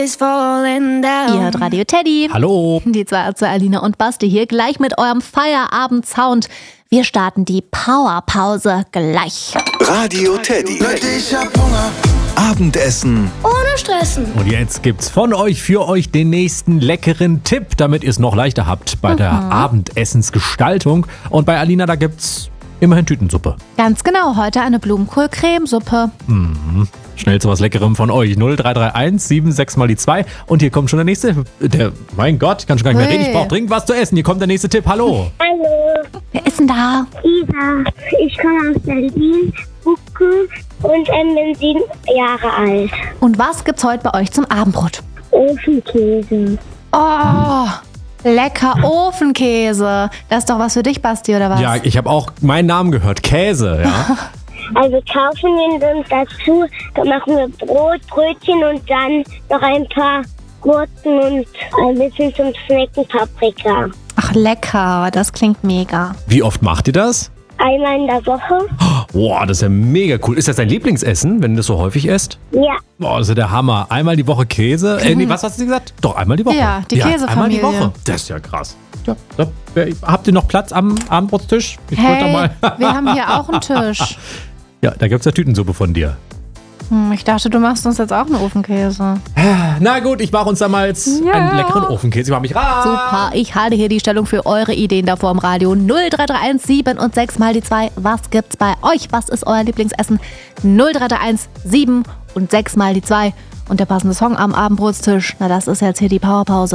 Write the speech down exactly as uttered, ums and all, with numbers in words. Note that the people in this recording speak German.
Ihr hört Radio Teddy. Hallo. Die zwei zu Alina und Basti hier gleich mit eurem Feierabend-Sound. Wir starten die Powerpause gleich. Radio Teddy. Ich hab Hunger. Abendessen ohne Stressen. Und jetzt gibt's von euch für euch den nächsten leckeren Tipp, damit ihr es noch leichter habt bei mhm. der Abendessensgestaltung. Und bei Alina, da gibt's immerhin Tütensuppe. Ganz genau, heute eine Blumenkohl-Cremesuppe. Mhm. Schnell zu was Leckerem von euch. null drei drei eins sieben sechs mal die zwei. Und hier kommt schon der nächste. Der, mein Gott, ich kann schon gar nicht mehr reden. Ich brauche dringend was zu essen. Hier kommt der nächste Tipp. Hallo. Hallo. Wer ist denn da? Isa. Ich komme aus Berlin, Bucke und ähm, bin sieben Jahre alt. Und was gibt's heute bei euch zum Abendbrot? Ofenkäse. Oh, lecker Ofenkäse. Das ist doch was für dich, Basti, oder was? Ja, ich habe auch meinen Namen gehört. Käse, ja. Also kaufen wir dann dazu, dann machen wir Brot, Brötchen und dann noch ein paar Gurken und ein bisschen zum Snacken Paprika. Ach, lecker. Das klingt mega. Wie oft macht ihr das? Einmal in der Woche. Boah, das ist ja mega cool. Ist das dein Lieblingsessen, wenn du das so häufig isst? Ja. Boah, das ist ja der Hammer. Einmal die Woche Käse. Äh, nee, was hast du gesagt? Doch, einmal die Woche. Ja, die Käsefamilie. Einmal die Woche. Das ist ja krass. Ja, da, habt ihr noch Platz am Abendbrotstisch? Ich hey, da mal. Wir haben hier auch einen Tisch. Ja, da gibt's ja Tütensuppe von dir. Hm, ich dachte, du machst uns jetzt auch einen Ofenkäse. Na gut, ich mache uns da mal jetzt ja. einen leckeren Ofenkäse. Ich mach mich ran. Super, ich halte hier die Stellung für eure Ideen davor im Radio. null drei drei eins sieben und sechs mal die zwei. Was gibt's bei euch? Was ist euer Lieblingsessen? null drei drei eins sieben und sechs mal die zwei. Und der passende Song am Abendbrotstisch, na das ist jetzt hier die Powerpause.